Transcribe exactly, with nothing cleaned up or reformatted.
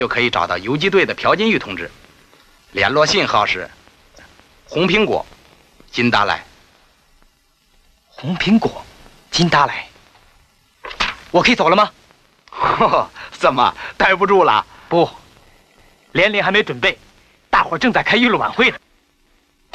就可以找到游击队的朴金玉同志，联络信号是红苹果，金达莱。 红苹果，金达莱。我可以走了吗？ 哦，怎么待不住了？ 不，连连还没准备，大伙儿正在开娱乐晚会呢。